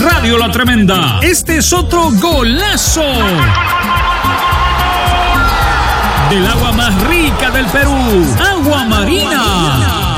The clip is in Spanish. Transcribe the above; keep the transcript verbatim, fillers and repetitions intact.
Radio La Tremenda. Este es otro golazo. Del agua más rica